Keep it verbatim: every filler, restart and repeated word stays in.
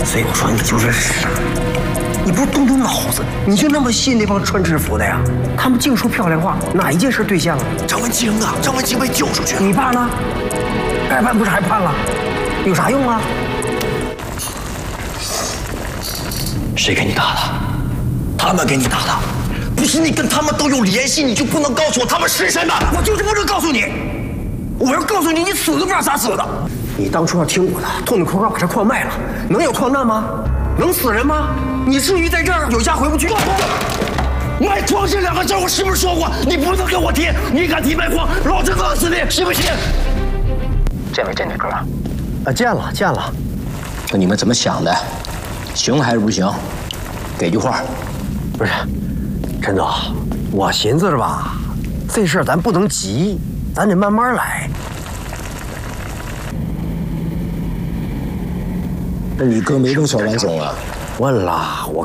所以我说你就是傻，你不动动脑子，你就那么信那帮穿制服的呀？他们净说漂亮话，哪一件事兑现了？ 张文清啊，张文清被救出去了。 你爸呢？该判不是还判了，有啥用啊？ 谁给你打的？他们给你打的。不是你跟他们都有联系，你就不能告诉我他们是谁吗？ 我就是不能告诉你。我要告诉你，你死都不知道咋死的。你当初要听我的，痛痛快快把这矿卖了，能有矿难吗？能死人吗？你至于在这儿有家回不去？ 卖矿这两个字我是不是说过？你不能跟我提，你敢提卖矿，老子弄死你，信不信？ 见没见这哥？ 啊，见了见了。 那你们怎么想的？行还是不行？给句话。 不是，陈总，我寻思着吧，这事儿咱不能急，咱得慢慢来。 那你哥没问小王总啊？ 问了，我